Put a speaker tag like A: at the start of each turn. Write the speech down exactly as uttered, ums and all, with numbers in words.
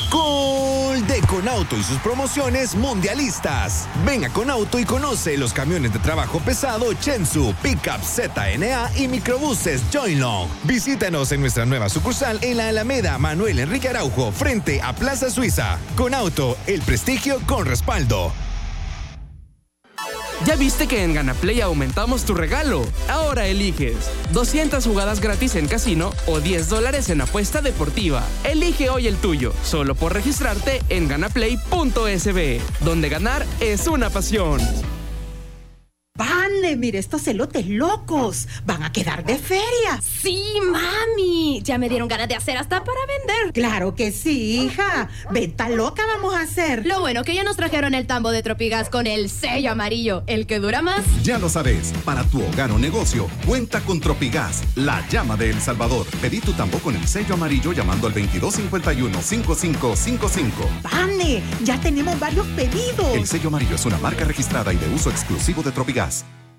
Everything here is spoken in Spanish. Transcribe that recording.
A: Gol de Conauto y sus promociones mundialistas. Ven a Conauto y conoce los camiones de trabajo pesado Chensu, Pickup Z N A y microbuses Joylong. Visítanos en nuestra nueva sucursal en la Alameda Manuel Enrique Araujo, frente a Plaza Suiza. Conauto, el prestigio con respaldo.
B: ¿Ya viste que en Ganaplay aumentamos tu regalo? Ahora eliges doscientas jugadas gratis en casino o diez dólares en apuesta deportiva. Elige hoy el tuyo, solo por registrarte en ganaplay punto es be, donde ganar es una pasión.
C: ¡Vane! Mire estos elotes locos. Van a quedar de feria.
D: Sí, mami. Ya me dieron ganas de hacer hasta para vender.
C: Claro que sí, hija. Venta loca vamos a hacer.
D: Lo bueno que ya nos trajeron el tambo de Tropigas con el sello amarillo, el que dura más.
E: Ya lo sabes, para tu hogar o negocio, cuenta con Tropigas, la llama de El Salvador. Pedí tu tambo con el sello amarillo llamando al veintidós cincuenta y uno, cincuenta y cinco cincuenta y cinco.
C: ¡Vane! Ya tenemos varios pedidos.
E: El sello amarillo es una marca registrada y de uso exclusivo de Tropigas.